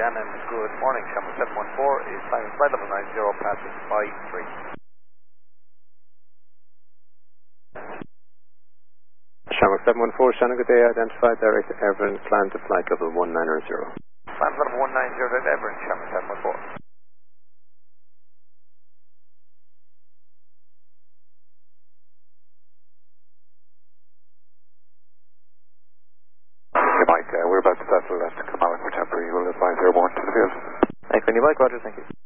Shannon, good morning. Shamrock 714 is climbing flight level 90, passes by 3. Shamrock 714, Shannon, good day. Identified direct Everin, climb to flight level 190. Climb level 190 at Everin, Shamrock 714. Mike, we're about to settle at Kamala for temporary. You will advise airborne to the field. Thanks, when you like, Roger, thank you.